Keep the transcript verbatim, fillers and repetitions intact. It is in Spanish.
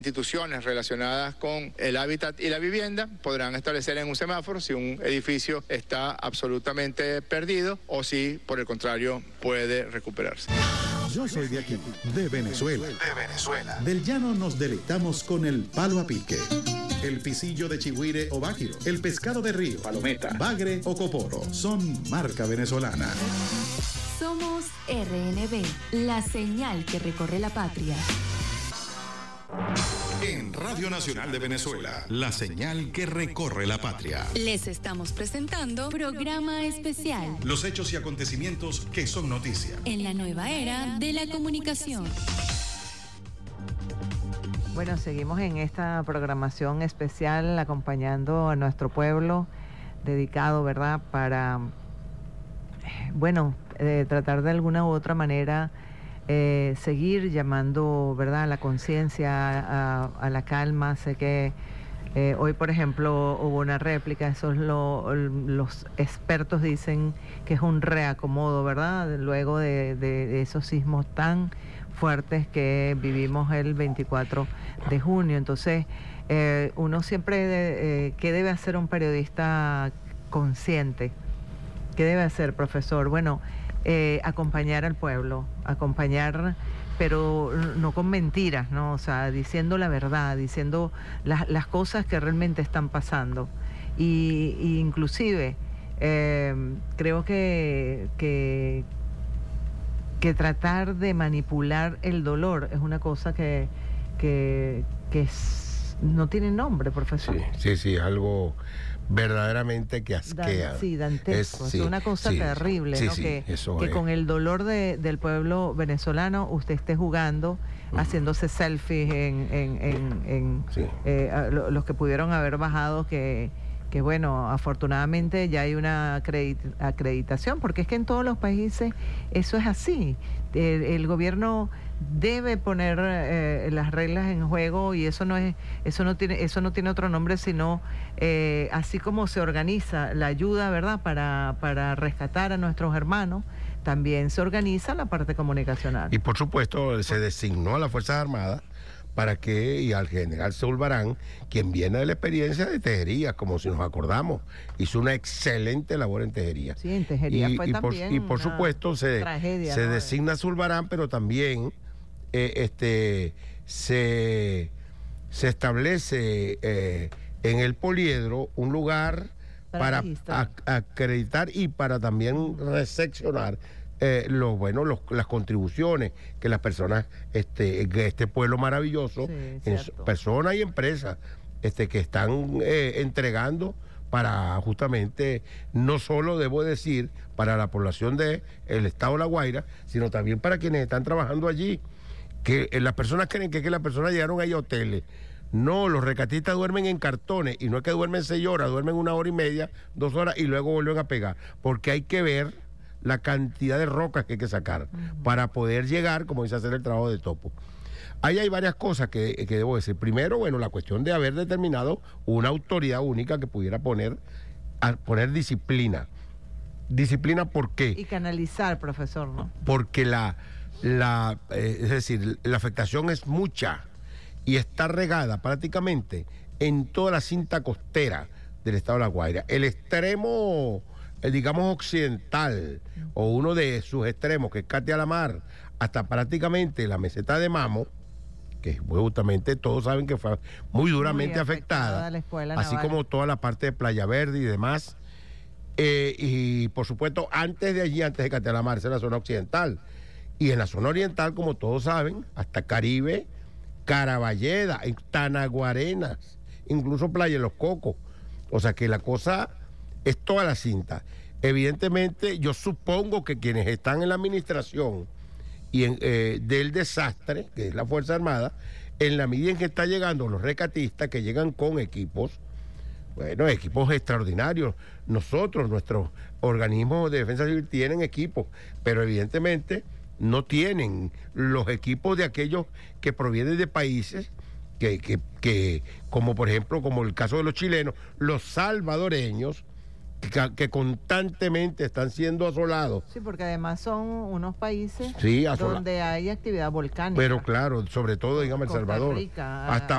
Instituciones relacionadas con el hábitat y la vivienda podrán establecer en un semáforo si un edificio está absolutamente perdido o si, por el contrario, puede recuperarse. Yo soy de aquí, de Venezuela. De Venezuela. Del llano nos deleitamos con el palo a pique, el pisillo de chigüire o bájiro, el pescado de río, palometa, bagre o coporo. Son marca venezolana. Somos R N B, la señal que recorre la patria. En Radio Nacional de Venezuela, la señal que recorre la patria. Les estamos presentando programa especial. Los hechos y acontecimientos que son noticia. En la nueva era de la comunicación. Bueno, seguimos en esta programación especial acompañando a nuestro pueblo, dedicado, ¿verdad?, para, bueno, eh, tratar de alguna u otra manera Eh, seguir llamando, ¿verdad?, a la conciencia, a, a la calma. Sé que eh, hoy, por ejemplo, hubo una réplica, eso es lo, los expertos dicen que es un reacomodo, ¿verdad?, luego de, de, de esos sismos tan fuertes que vivimos el veinticuatro de junio. Entonces, eh, uno siempre, eh, ¿qué debe hacer un periodista consciente? ¿Qué debe hacer, profesor? Bueno, Eh, acompañar al pueblo, acompañar, pero no con mentiras, ¿no? O sea, diciendo la verdad, diciendo las, las cosas que realmente están pasando. Y, y inclusive, eh, creo que, que, que tratar de manipular el dolor es una cosa que, que, que es, no tiene nombre, profesor. Sí, sí, sí, algo verdaderamente que asquea. Dan, sí, dantesco, es, sí, es una cosa sí, terrible, sí, ¿no? sí, que eso que es. Con el dolor de, del pueblo venezolano usted esté jugando, uh-huh, haciéndose selfies en, en, en, en sí. eh, los que pudieron haber bajado, que, que bueno, afortunadamente ya hay una acredit- acreditación, porque es que en todos los países eso es así. El, el gobierno debe poner eh, las reglas en juego, y eso no es, eso no tiene, eso no tiene otro nombre sino eh, así como se organiza la ayuda, ¿verdad?, para, para rescatar a nuestros hermanos, también se organiza la parte comunicacional. Y por supuesto se designó a las Fuerzas Armadas para que, y al general Saúl Barán, quien viene de la experiencia de tejería, como si nos acordamos, hizo una excelente labor en tejería. Sí, en tejería y, fue y también por, y por supuesto se, tragedia, se ¿no? designa a Saúl Barán, pero también eh, este se, se establece eh, en el poliedro un lugar para, para a, acreditar y para también recepcionar Eh, los bueno los, las contribuciones que las personas, este, este pueblo maravilloso, sí, en, personas y empresas este, que están eh, entregando para justamente, no solo debo decir, para la población del estado de La Guaira, sino también para quienes están trabajando allí, que eh, las personas creen que, que las personas llegaron ahí a hoteles. No, los rescatistas duermen en cartones, y no es que duermen seis horas, duermen una hora y media, dos horas, y luego vuelven a pegar, porque hay que ver la cantidad de rocas que hay que sacar, uh-huh, para poder llegar, como dice, hacer el trabajo de topo. Ahí hay varias cosas que, que debo decir. Primero, bueno, la cuestión de haber determinado una autoridad única que pudiera poner, a poner disciplina. ¿Disciplina por qué? Y canalizar, profesor, ¿no? Porque la, la eh, es decir, la afectación es mucha y está regada prácticamente en toda la cinta costera del estado de La Guaira. El extremo, el, digamos, occidental, o uno de sus extremos, que es Catia la Mar, hasta prácticamente la meseta de Mamo, que justamente todos saben que fue muy duramente muy afectada, afectada así naval, como toda la parte de Playa Verde y demás. Eh, y por supuesto, antes de allí, antes de Catia la Mar, esa es la zona occidental. Y en la zona oriental, como todos saben, hasta Caribe, Caraballeda, Tanaguarenas, incluso Playa de los Cocos. O sea que la cosa es toda la cinta. Evidentemente, yo supongo que quienes están en la administración y en, eh, del desastre, que es la Fuerza Armada, en la medida en que están llegando los rescatistas, que llegan con equipos, bueno, equipos extraordinarios. Nosotros, nuestros organismos de defensa civil tienen equipos, pero evidentemente no tienen los equipos de aquellos que provienen de países que, que, que como por ejemplo, como el caso de los chilenos, los salvadoreños, que, que constantemente están siendo asolados. Sí, porque además son unos países sí, asola- donde hay actividad volcánica. Pero claro, sobre todo, digamos, El Salvador. Rica, hasta